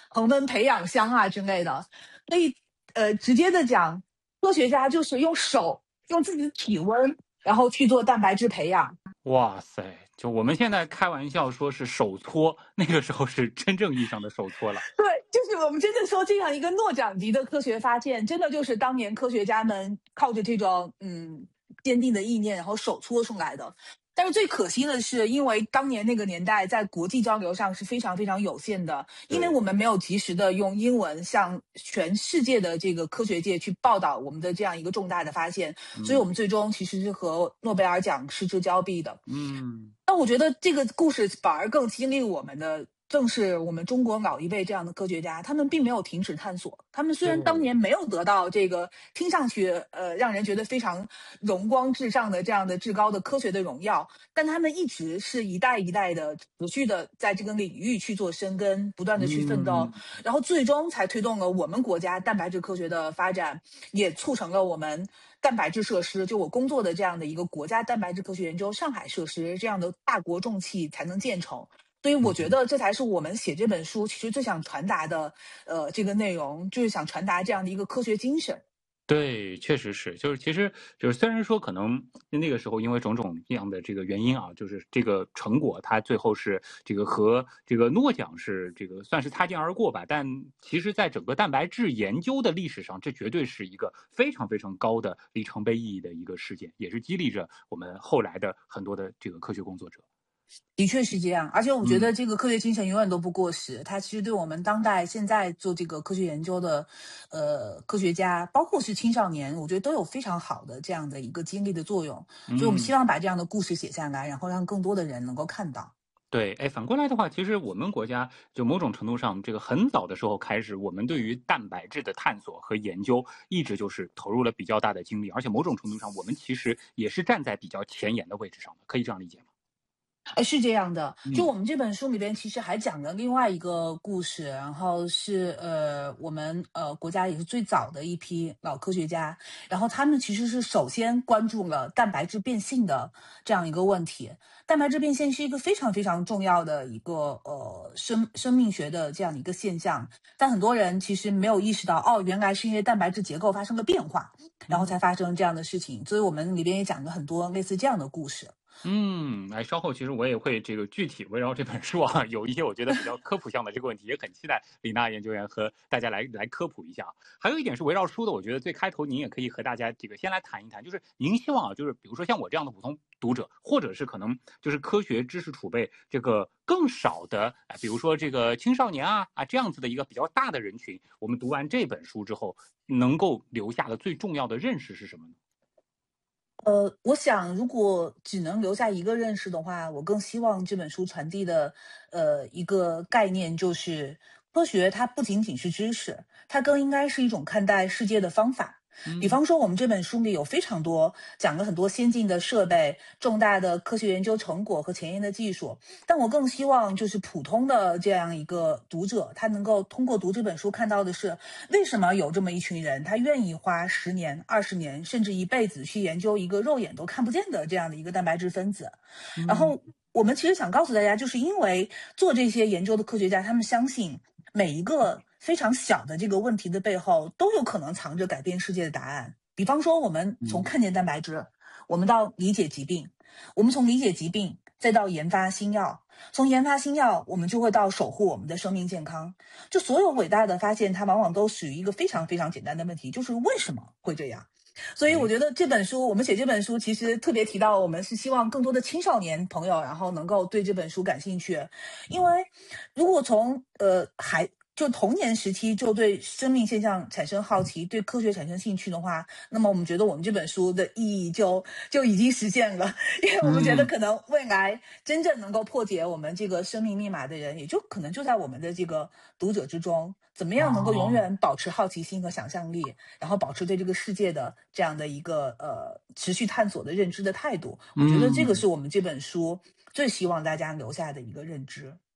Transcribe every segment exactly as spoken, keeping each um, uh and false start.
恒温培养箱啊之类的。所以，呃，直接的讲，科学家就是用手用自己的体温，然后去做蛋白质培养。 哇塞！就我们现在开玩笑说是手搓，那个时候是真正意义上的手搓了。 对，就是我们真正说这样一个诺奖级的科学发现，真的就是当年科学家们靠着这种嗯坚定的意念，然后手搓出来的。但是最可惜的是，因为当年那个年代在国际交流上是非常非常有限的，因为我们没有及时的用英文向全世界的这个科学界去报道我们的这样一个重大的发现， 嗯、 所以我们最终其实是和诺贝尔奖失之交臂的。 嗯， 但我觉得这个故事反而更激励我们的，正是我们中国老一辈这样的科学家，他们并没有停止探索。他们虽然当年没有得到这个听上去呃让人觉得非常荣光至上的这样的至高的科学的荣耀，但他们一直是一代一代的持续的在这个领域去做深耕，不断的去奋斗， 嗯、 然后最终才推动了我们国家蛋白质科学的发展，也促成了我们蛋白质设施，就我工作的这样的一个国家蛋白质科学研究上海设施这样的大国重器才能建成。所以我觉得这才是我们写这本书其实最想传达的，呃，这个内容就是想传达这样的一个科学精神。 对，确实是，就是其实就是虽然说可能那个时候因为种种这样的这个原因啊，就是这个成果它最后是这个和这个诺奖是这个算是擦肩而过吧，但其实在整个蛋白质研究的历史上，这绝对是一个非常非常高的里程碑意义的一个事件，也是激励着我们后来的很多的这个科学工作者。 的确是这样，而且我觉得这个科学精神永远都不过时，嗯、它其实对我们当代现在做这个科学研究的，呃，科学家，包括是青少年，我觉得都有非常好的这样的一个激励的作用。所以我们希望把这样的故事写下来，然后让更多的人能够看到。 对，哎，反过来的话，其实我们国家就某种程度上，这个很早的时候开始，我们对于蛋白质的探索和研究，一直就是投入了比较大的精力，而且某种程度上，我们其实也是站在比较前沿的位置上的，可以这样理解吗？ 呃，是这样的，就我们这本书里边其实还讲了另外一个故事，然后是呃我们呃国家也是最早的一批老科学家，然后他们其实是首先关注了蛋白质变性的这样一个问题。蛋白质变性是一个非常非常重要的一个呃生生命学的这样一个现象，但很多人其实没有意识到，哦，原来是因为蛋白质结构发生了变化，然后才发生这样的事情。所以我们里边也讲了很多类似这样的故事。 嗯，哎，稍后其实我也会这个具体围绕这本书啊，有一些我觉得比较科普项的这个问题，也很期待李娜研究员和大家来来科普一下。还有一点是围绕书的，我觉得最开头您也可以和大家这个先来谈一谈，就是您希望啊，就是比如说像我这样的普通读者，或者是可能就是科学知识储备这个更少的，啊，比如说这个青少年啊啊这样子的一个比较大的人群，我们读完这本书之后，能够留下的最重要的认识是什么呢？ 呃，我想如果只能留下一个认识的话，我更希望这本书传递的，呃，一个概念就是，科学它不仅仅是知识，它更应该是一种看待世界的方法。比方说，我们这本书里有非常多讲了很多先进的设备、重大的科学研究成果和前沿的技术，但我更希望就是普通的这样一个读者，他能够通过读这本书看到的是，为什么有这么一群人，他愿意花十年、二十年，甚至一辈子去研究一个肉眼都看不见的这样的一个蛋白质分子。然后我们其实想告诉大家，就是因为做这些研究的科学家，他们相信每一个非常小的这个问题的背后都有可能藏着改变世界的答案。比方说，我们从看见蛋白质，我们到理解疾病，我们从理解疾病再到研发新药，从研发新药我们就会到守护我们的生命健康。就所有伟大的发现，它往往都属于一个非常非常简单的问题，就是为什么会这样。所以我觉得这本书，我们写这本书其实特别提到，我们是希望更多的青少年朋友，然后能够对这本书感兴趣。因为如果从呃孩就童年时期就对生命现象产生好奇，对科学产生兴趣的话，那么我们觉得我们这本书的意义就就已经实现了。因为我们觉得可能未来真正能够破解我们这个生命密码的人，也就可能就在我们的这个读者之中。怎么样能够永远保持好奇心和想象力，然后保持对这个世界的这样的一个呃持续探索的认知的态度？我觉得这个是我们这本书最希望大家留下的一个认知。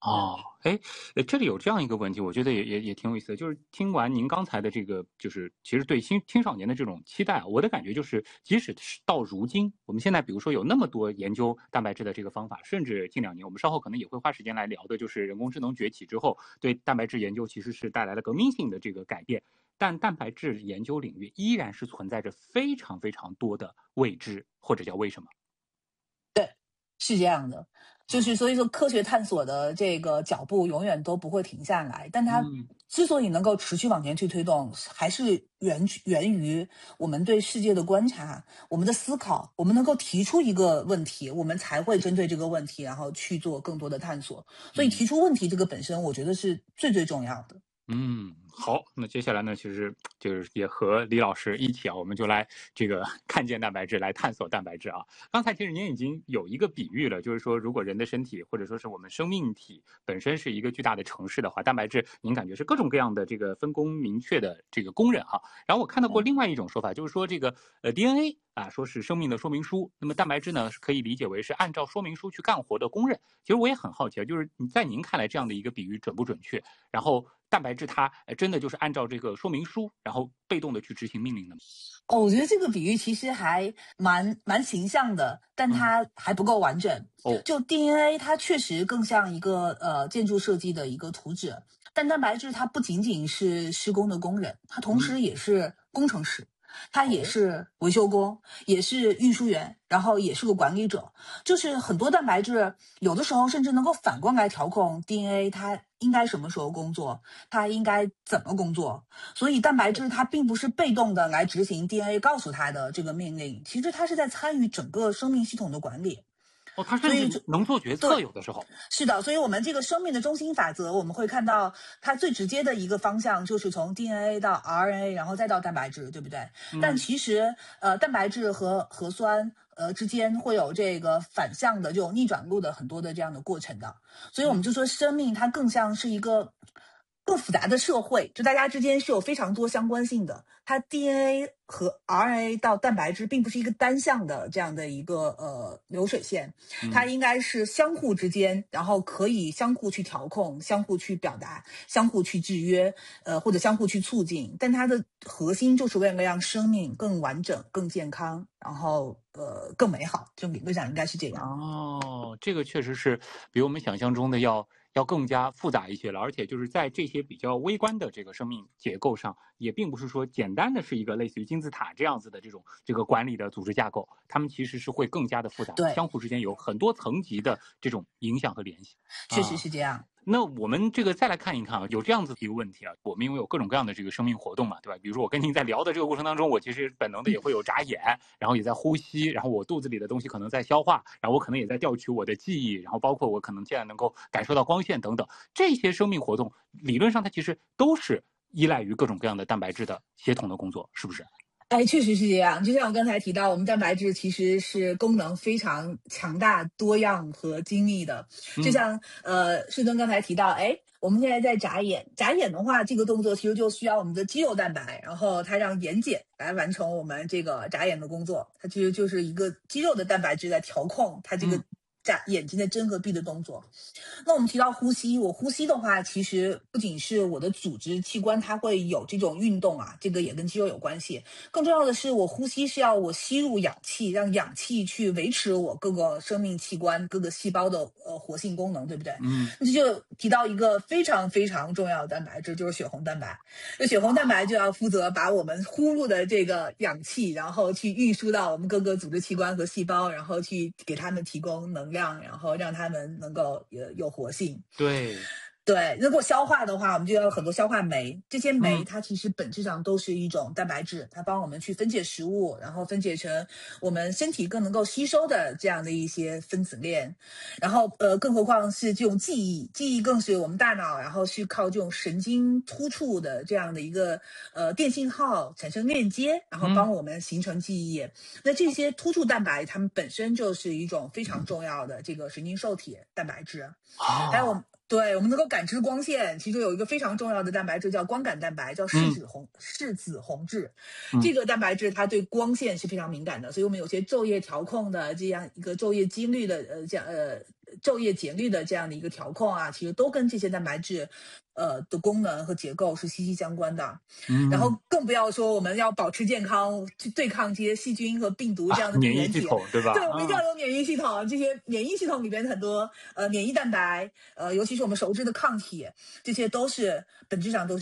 哦，哎，呃这里有这样一个问题，我觉得也也也挺有意思的，就是听完您刚才的这个，就是其实对青青少年的这种期待啊，我的感觉就是，即使是到如今，我们现在比如说有那么多研究蛋白质的这个方法，甚至近两年我们稍后可能也会花时间来聊的，就是人工智能崛起之后，对蛋白质研究其实是带来了革命性的这个改变，但蛋白质研究领域依然是存在着非常非常多的未知，或者叫为什么？ 是这样的，就啊， 是所以说科学探索的这个脚步永远都不会停下来，但它嗯之所以能够持续往前去推动，还是源源于我们对世界的观察，我们的思考，我们能够提出一个问题，我们才会针对这个问题，然后去做更多的探索。所以嗯。 提出问题这个本身，我觉得是最最重要的。 嗯，好，那接下来呢，其实就是也和李老师一起啊，我们就来这个看见蛋白质，来探索蛋白质啊。刚才其实您已经有一个比喻了，就是说，如果人的身体或者说是我们生命体本身是一个巨大的城市的话，蛋白质您感觉是各种各样的这个分工明确的这个工人哈。然后我看到过嗯。 另外一种说法，就是说这个呃 D N A 啊，说是生命的说明书，那么蛋白质呢是可以理解为是按照说明书去干活的工人。其实我也很好奇啊，就是你在您看来这样的一个比喻准不准确？然后蛋白质它呃真的就是按照这个说明书，然后被动的去执行命令的吗？ 哦，我觉得这个比喻其实还蛮蛮形象的，但嗯， 它还不够完整。 哦， 就 D N A，它确实更像一个呃建筑设计的一个图纸，但蛋白质它不仅仅是施工的工人，它同嗯， 时也是工程师，它也哦， 是维修工，也是运输员，然后也是个管理者。就是很多蛋白质有的时候甚至能够反过来调控 D N A，它应该什么时候工作，它应该怎么工作。所以蛋白质它并不是被动的来执行 D N A 告诉它的这个命令，其实它是在参与整个生命系统的管理。 哦，它甚至所以就能做决对， 策，有的时候。 是的，所以我们这个生命的中心法则，我们会看到它最直接的一个方向就是从 D N A 到 R N A，然后再到蛋白质，对不对？但嗯其实呃，蛋白质和核酸呃之间会有这个反向的这种逆转录的很多的这样的过程的，所以我们嗯， 就说生命它更像是一个更复杂的社会，就大家之间是有非常多相关性的。它 D N A 和 R N A 到蛋白质并不是一个单向的这样的一个呃流水线，它嗯， 应该是相互之间，然后可以相互去调控、相互去表达、相互去制约，呃或者相互去促进。但它的核心就是为了让生命更完整、更健康，然后呃更美好。就理论上应该是这样。 哦，这个确实是比我们想象中的要要更加复杂一些了，而且就是在这些比较微观的这个生命结构上，也并不是说简单的是一个类似于金字塔这样子的这种这个管理的组织架构，它们其实是会更加的复杂， 对， 相互之间有很多层级的这种影响和联系确实啊。 是这样。 那我们这个再来看一看啊，有这样子一个问题啊，我们因为有各种各样的这个生命活动嘛，对吧？比如说我跟您在聊的这个过程当中，我其实本能的也会有眨眼，然后也在呼吸，然后我肚子里的东西可能在消化，然后我可能也在调取我的记忆，然后包括我可能现在能够感受到光线等等，这些生命活动理论上它其实都是依赖于各种各样的蛋白质的协同的工作，是不是？ 哎，确实是这样。就像我刚才提到，我们蛋白质其实是功能非常强大、多样和精密的。就嗯像呃，顺敦刚才提到，哎，我们现在在眨眼，眨眼的话，这个动作其实就需要我们的肌肉蛋白，然后它让眼睑来完成我们这个眨眼的工作。它其实就是一个肌肉的蛋白质在调控它这个嗯眨眼睛的睁和闭的动作。那我们提到呼吸，我呼吸的话，其实不仅是我的组织器官它会有这种运动啊，这个也跟肌肉有关系。更重要的是，我呼吸是要我吸入氧气，让氧气去维持我各个生命器官、各个细胞的呃活性功能，对不对？ 嗯， 那这就提到一个非常非常重要的蛋白质，就是血红蛋白。这血红蛋白就要负责把我们呼入的这个氧气，然后去运输到我们各个组织器官和细胞，然后去给它们提供能量，然后让它们能够有有活性。 对， 对，如果消化的话，我们就要有很多消化酶，这些酶嗯它其实本质上都是一种蛋白质，它帮我们去分解食物，然后分解成我们身体更能够吸收的这样的一些分子链。然后呃，更何况是这种记忆，记忆更是我们大脑，然后是靠这种神经突触的这样的一个呃电信号产生链接，然后嗯， 帮我们形成记忆。那这些突触蛋白，它们本身就是一种非常重要的这个神经受体蛋白质。还有我啊， 们对我们能够感知光线，其中有一个非常重要的蛋白质叫光感蛋白，叫视嗯紫红视紫红质。 嗯这个蛋白质它对光线是非常敏感的，所以我们有些昼夜调控的这样一个昼夜几率的呃这样呃昼夜节律的这样的一个调控啊，其实都跟这些蛋白质，呃的功能和结构是息息相关的。然后嗯更不要说我们要保持健康，去对抗这些细菌和病毒这啊， 样的病免疫原体。 系统对吧？ 对，我们一定啊。 要有免疫系统，这些免疫系统里边很多呃免疫蛋白，呃，尤其是我们熟知的抗体，这些都是本质上都是。